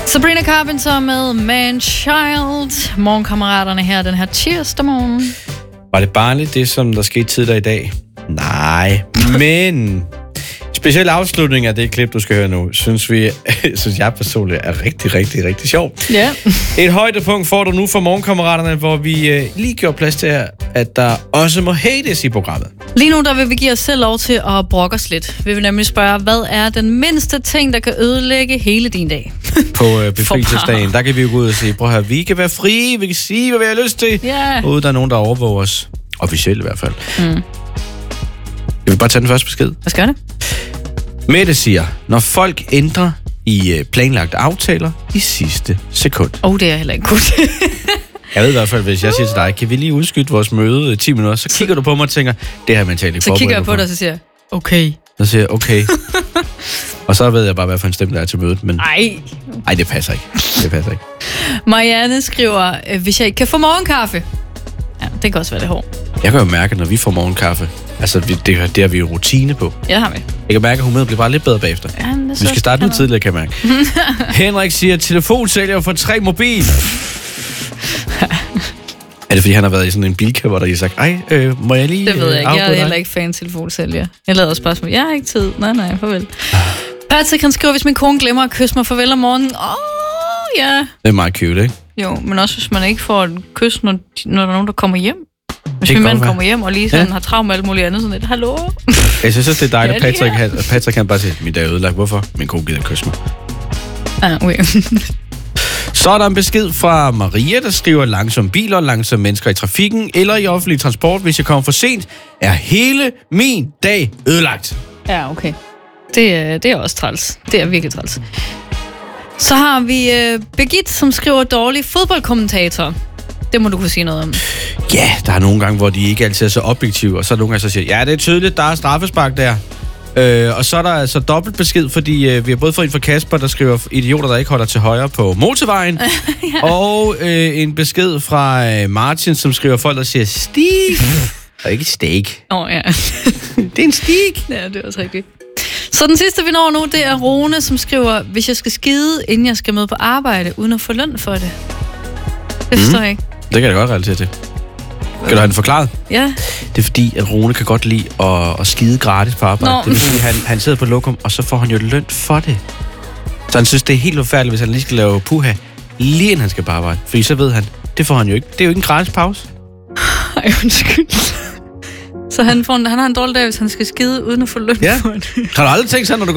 Sabrina Carpenter med Man Child. Morgenkammeraterne her den her tirsdag morgen. Var det barnligt det, som der skete tidligere i dag? Nej, men speciel afslutning af det klip, du skal høre nu, synes jeg personligt er rigtig, rigtig, rigtig sjovt. Ja. Et højdepunkt får du nu fra Morgenkammeraterne, hvor vi lige gjorde plads til, at der også må hates i programmet. Lige nu der vil vi give os selv lov til at brokke os lidt. Vi vil nemlig spørge, hvad er den mindste ting, der kan ødelægge hele din dag? På befrielsesdagen, der kan vi jo gå ud og sige, prøv at høre, vi kan være frie, vi kan sige, hvad vi har lyst til. Yeah. Uden der er nogen, der overvåger os. Officielt i hvert fald. Jeg vil bare tage den første besked. Hvad skal det? Mette siger, når folk ændrer i planlagte aftaler i sidste sekund. Det er heller ikke godt. Jeg ved i hvert fald, hvis jeg siger til dig, kan vi lige udskyde vores møde i 10 minutter, så kigger du på mig og tænker, det har jeg mentalt ikke forberedt. Så kigger jeg på dig, og så siger jeg, okay. Så siger jeg, okay. Og så ved jeg bare, hvad for en stemme der er til mødet. Men Ej, det passer ikke. Det passer ikke. Marianne skriver, hvis jeg ikke kan få morgenkaffe. Ja, det kan også være det hårdt. Jeg kan jo mærke, når vi får morgenkaffe, altså det har vi jo rutine på. Ja, det har vi. Jeg kan mærke, at humøret bliver bare lidt bedre bagefter. Ja, vi skal starte nu tidligere, kan jeg mærke. Henrik siger, telefonsælger for 3 mobil. Er det fordi, han har været i sådan en bilka, hvor der har sagt, må jeg lige det ved jeg ikke. Jeg er heller dig? ikke fan telefonsælger. Jeg lavede også spørgsmål. Jeg har ikke tid. Nej, farvel. Patrick, han skriver, hvis min kone glemmer at kysse mig farvel om morgenen. Ja. Det er meget cute, ikke? Jo, men også hvis man ikke får et kys, når der er nogen, der kommer hjem. Hvis min mand kommer hjem og lige sådan har travlt med alt muligt andet, sådan lidt, hallo? Jeg synes også, det er dejligt, at Patrick kan bare sige, min dag er ødelagt. Hvorfor? Min kone gider kysse mig. Okay. Så er der en besked fra Maria, der skriver, langsomme biler, langsomme mennesker i trafikken eller i offentlig transport. Hvis jeg kommer for sent, er hele min dag ødelagt. Ja, okay. Det er også træls. Det er virkelig træls. Så har vi Birgit, som skriver dårlig fodboldkommentator. Det må du kunne sige noget om. Ja, der er nogle gange, hvor de ikke altid er så objektive, og så nogle gange så siger, ja, det er tydeligt, der er straffespark der. Og så er der altså dobbelt besked, fordi vi har både fået en fra Kasper, der skriver, idioter, der ikke holder til højre på motorvejen. Ja. Og en besked fra Martin, som skriver, folk, der siger, stig. Og ikke steak. Ja. Det er en stig. Ja, det er også rigtigt. Så den sidste, vi når nu, det er Rune, som skriver, hvis jeg skal skide, inden jeg skal møde på arbejde, uden at få løn for det. Det forstår jeg ikke. Det kan jeg godt relatere til. Kan du have den forklaret? Ja. Det er fordi, at Rune kan godt lide at skide gratis på arbejde. Det vil sige, han sidder på lokum, og så får han jo løn for det. Så han synes, det er helt uforfærdeligt, hvis han lige skal lave puha, lige inden han skal på arbejde. Fordi så ved han, det får han jo ikke. Det er jo ikke en gratis pause. Ej, undskyld. Så han har en dårlig dag, hvis han skal skide, uden at få løn for det. Har du aldrig tænkt sådan, når du